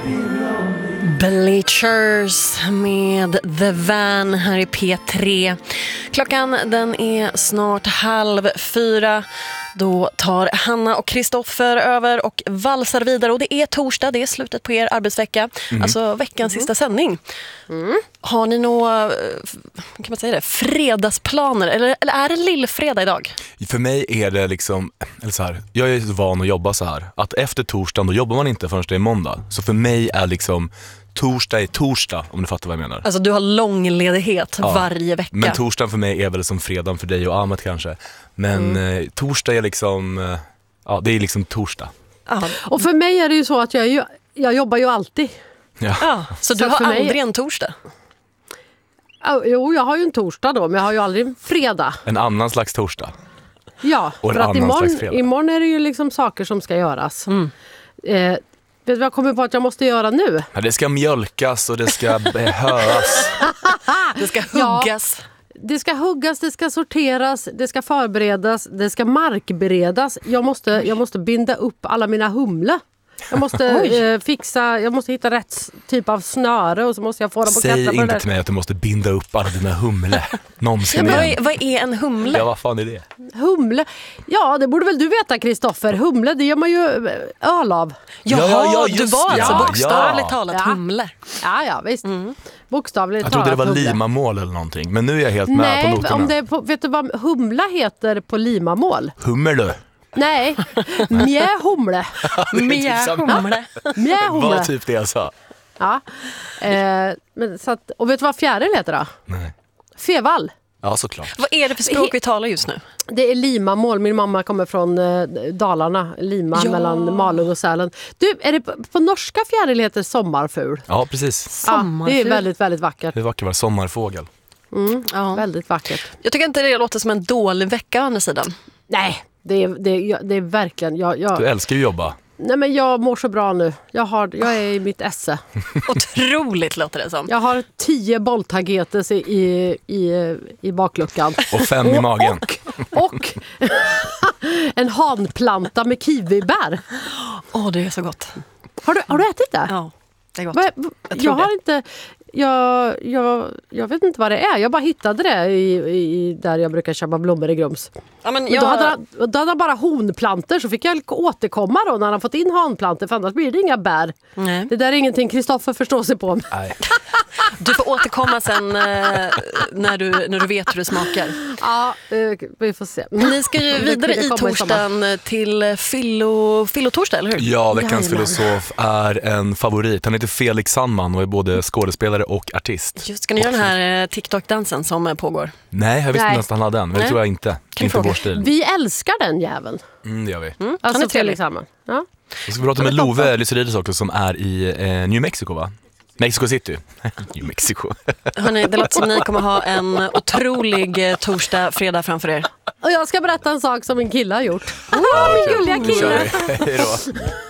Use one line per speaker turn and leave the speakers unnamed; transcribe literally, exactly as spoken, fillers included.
Bleachers med The Van här i P tre. Klockan den är snart halv fyra. Då tar Hanna och Kristoffer över och valsar vidare. Och det är torsdag, det är slutet på er arbetsvecka. Mm. Alltså veckans mm. sista sändning. Mm. Har ni några, kan man säga det, fredagsplaner? Eller, eller är det lillfredag idag?
För mig är det liksom, eller så här, jag är så van att jobba så här. Att efter torsdagen då jobbar man inte förrän det är måndag. Så för mig är liksom torsdag är torsdag, om du fattar vad jag menar.
Alltså du har lång ledighet ja. varje vecka.
Men torsdagen för mig är väl som fredagen för dig och Ahmed kanske. Men mm. eh, torsdag är liksom, eh, ja det är liksom torsdag.
Aha. Och för mig är det ju så att jag, ju, jag jobbar ju alltid.
Ja. Ja, så, så du har aldrig mig... en torsdag?
Jo, jag har ju en torsdag då, men jag har ju aldrig en fredag.
En annan slags torsdag.
Ja,
och
för att imorgon, imorgon är det ju liksom saker som ska göras. Mm. Eh, vet du vad jag kommer på att jag måste göra nu?
Ja, det ska mjölkas och det ska behövas.
Det ska huggas.
Ja. Det ska huggas, det ska sorteras, det ska förberedas, det ska markberedas. Jag måste, jag måste binda upp alla mina humle. Jag måste eh, fixa, jag måste hitta rätt typ av snöre och så måste jag få dem på
Säg inte på till mig att du måste binda upp alla dina humle. Någonsin
ja, vad, är, vad är en humle?
Ja, vad fan är det?
Humle? Ja, det borde väl du veta, Kristoffer. Humle, det gör man ju öl av.
Jaha, ja, ja, ja, du var alltså
ja,
bokstavligt
ja.
talat
ja.
humle.
Ja, ja, visst. Mm. Bokstavligt
jag trodde
talat
det var
humle.
limamål eller någonting. Men nu är jag helt med
Nej,
på noterna.
om det är på, vet du vad humla heter på limamål?
Hummerlö.
Nej, mjähumle.
Mjähumle.
Mjähumle.
Vad typ det jag sa.
Ja. Eh, men så att, och vet du vad fjäril heter då?
Nej.
Fevall.
Ja, såklart.
Vad är det för språk vi talar just nu?
Det är limamål. Min mamma kommer från eh, Dalarna. Lima ja. mellan Malung och Sälen. Du, är det på, på norska fjäril heter sommarful?
Ja, precis.
Ja, det är väldigt, väldigt vackert.
Det är vackert, var sommarfågel.
Mm, ja. Väldigt vackert.
Jag tycker inte det låter som en dålig vecka å andra sidan.
Nej, det är, det är, det är verkligen... Jag, jag,
du älskar ju jobba.
Nej, men jag mår så bra nu. Jag, har, jag är i mitt esse.
Otroligt låter det som.
Jag har tio bolltagetes i, i, i, i bakluckan.
Och fem i magen.
Och, och en hanplanta med kiwibär.
Åh, oh, det är så gott.
Har du, har du ätit det?
Ja, det är gott.
Jag,
jag,
jag har
det.
inte... Jag, jag, jag vet inte vad det är. Jag bara hittade det i, i, där jag brukar köpa blommor i Grums.
Ja, men
jag...
jag...
då, hade han, då hade han bara honplanter, så fick jag återkomma då när han fått in hanplanter, för annars blir det inga bär. Nej. Det där är ingenting Kristoffer förstår sig på.
Nej.
Du får återkomma sen eh, när, du, när du vet hur det smakar.
Ja, eh, vi får se.
Ni ska ju vidare i torsdagen till Fillo, Fillo-torsdag, eller hur?
Ja, veckans filosof är en favorit. Han heter Felix Sandman och är både skådespelare och artist.
Just, ska ni göra den här TikTok-dansen som pågår?
Nej, jag visste inte ens att han hade den. Men det tror jag inte.
Kan
inte vår stil.
Vi älskar den jäveln.
Mm, det gör vi.
Mm, alltså Felix Sandman. Ja.
Vi ska prata med Love Lyserides också, som är i eh, New Mexico, va? Mexico City. New Mexico.
Hörrni, det låter som ni kommer ha en otrolig torsdag, fredag framför er.
Och jag ska berätta en sak som min kille har gjort. Oh, min gulliga kille.
Hej då.